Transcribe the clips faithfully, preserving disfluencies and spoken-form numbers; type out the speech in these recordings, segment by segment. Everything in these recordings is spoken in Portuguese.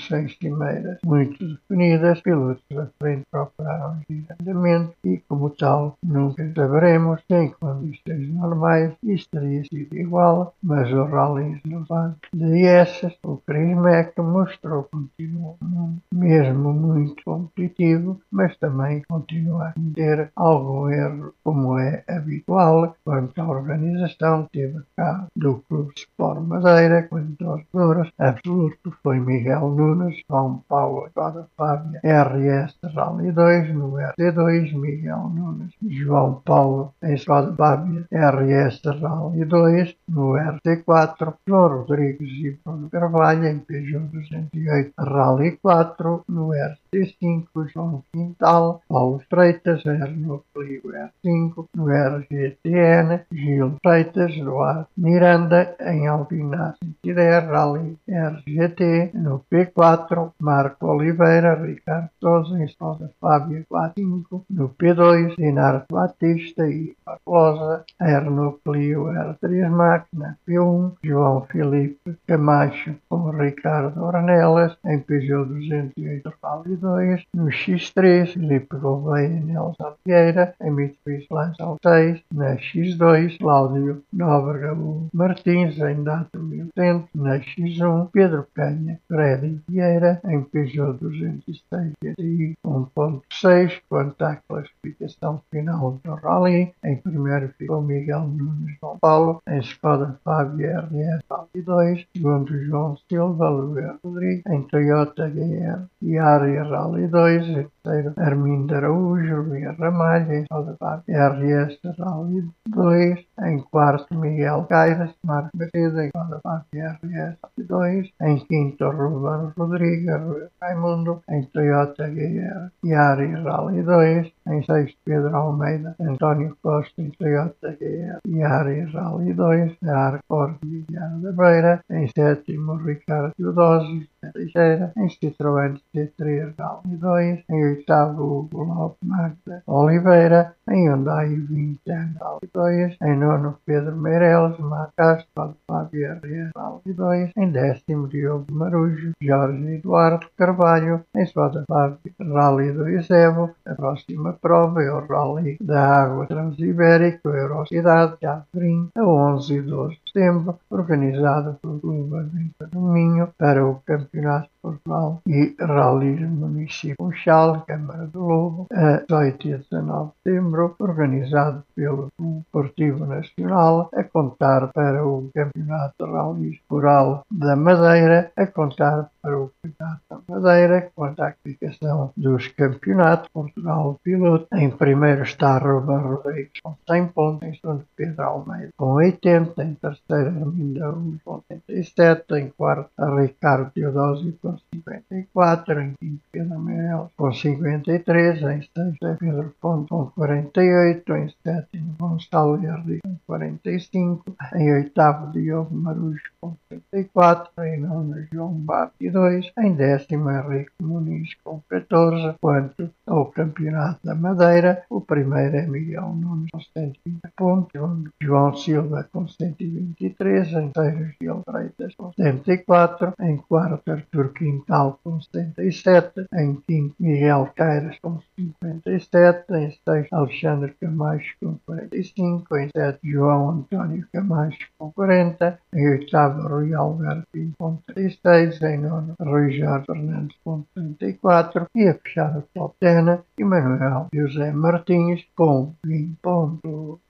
sem cimeiras muito definidas, pilotos da frente procuraram ir andamento e, como tal, nunca saberemos se em condições normais isto teria sido igual, mas o rally no lado de essas, o Chris Meck mostrou que continua mesmo muito competitivo, mas também continua a cometer algum erro, como é habitual, quanto à organização teve cá do Clube Sport Madeira, quanto aos jogadores, absoluto foi Miguel Nunes, João Paulo Escoda Fábia, R S Rally dois, no R T dois, Miguel Nunes, João Paulo Escoda Fábia, R S Rally dois, no R T quatro, João Rodrigues e Bruno Carvalho, em Peugeot duzentos e oito, Rally quatro, no R T cinco, João Quintal, Paulo Freitas, Renault Clio R cinco, no R G T N, Gil Freitas, Duarte Miranda, em Alpinar cento e dez, Rally R G T, no P quatro, Marco Oliveira, Ricardo Sousa, em Sousa Fábia quatro cinco, no P dois, Dinardo Batista e Barbosa, Renault Clio R três Max, na P um, João Filipe Camacho com Ricardo Ornelas, em Peugeot duzentos e oito Rally dois, no X três, Filipe Gouveia e Nelson Vieira, em Mitsubishi Lancer seis, na X dois, Cláudio Nóbrega Martins, em Dato mil cem, na X um, Pedro Canha, Freddy Vieira, em Peugeot duzentos e seis G T I um ponto seis, quanto à classificação final do Rally, em primeiro ficou Miguel Nunes João Paulo, em Skoda Fábia R S Rally dois, segundo João Silva Luís Rodrigues, em Toyota G R Yari Rally dois, em terceiro Armindo Araújo, Luís Ramalho, em Skoda Fábia R S Rally dois, em quarto Miguel Caires, Marco Mercedes, em Skoda Fábia R S Rally dois, em quinto Ruben Rodrigues, Rui Raimundo, em Toyota G R Yari Rally dois, em sexto Pedro Almeida, António Costa, em Toyota G R Yari Rally dois, na Arcor Guilherme da Beira, em sétimo Ricardo Teodósio Teixeira, em Citroën C três Rally dois, em oitavo Hugo Lopes Magda Oliveira, em Hyundai vinte Rally dois, em nono Pedro Meireles, Macastro, Fábio R S Rally dois, em décimo Diogo Marujo, Jorge Eduardo Carvalho, em Skoda Fábio Rally dois Evo. A próxima prova é o Rally da Água Transibérica, Eurocidade, Javrim, a onze e doze de setembro, organizado pelo Clube Avinta do Minho para o Campeonato de Portugal e Rally Município Funchal, Câmara do Lobo, a dezoito e dezenove de setembro, organizado pelo Clube Esportivo Nacional, a contar para o Campeonato de Rally Rural da Madeira, a contar para o Campeonato da Madeira, quanto à classificação dos campeonatos. Portugal Piloto, em primeiro está Ruben Rodrigues com cem pontos, em segundo Pedro Almeida com oitenta, em terceiro Armindo Araújo com setenta e sete, em quarto Ricardo Teodósio com cinquenta e quatro, em quinto Pedro Meireles com cinquenta e três, em sexto é Pedro Ponte com quarenta e oito, em sétimo Gonçalo Henrique com quarenta e cinco, em oitavo Diogo Marujo com trinta e quatro, em nono João Bate dois, em décimo Henrique Muniz com catorze, quanto ao Campeonato da Madeira, o primeiro é Miguel Nunes com cento e vinte pontos, segundo João Silva com cento e vinte e três, em terceiro Gil Freitas com setenta e quatro, em quarto Artur Quintal com setenta e sete, em quinto Miguel Caires com cinquenta e sete, em sexto Alexandre Camacho com quarenta e cinco, em sétimo João António Camacho com quarenta, em oitavo Rui Alberto com trinta e seis, em nono Rui Jorge Fernandes com trinta e quatro, e a fechar o top dez Emanuel José Martins com vinte pontos.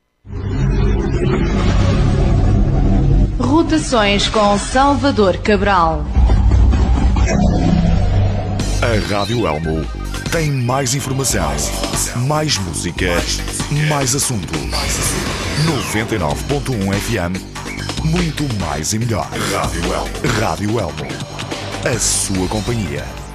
Rotações com Salvador Cabral. A Rádio Elmo tem mais informação, mais música, mais assuntos. noventa e nove ponto um F M, muito mais e melhor. Rádio Elmo. Rádio Elmo. A sua companhia.